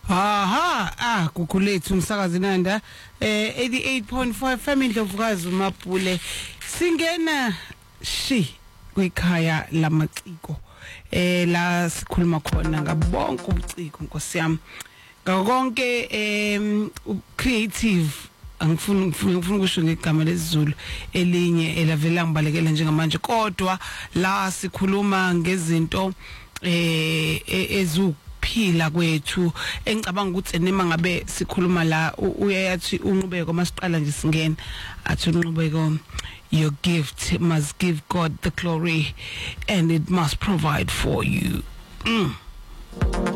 Kukulethu umsakazi Nanda 88.5 Family Ndlovukazi uMapule singena kwikhaya lamaciko la sikhuluma khona ngabonke ubuciko Nkosi yami ngakonke creative angifuni ukusho ngegama lesizulu elinye elavela ngibalekela njengamanje kodwa la sikhuluma ngezinto phila kwethu engicabanga ukuthi noma ngabe sikhuluma la uyayathi unqubeko masiqala nje singena athi unqubeko your gift must give God the glory and it must provide for you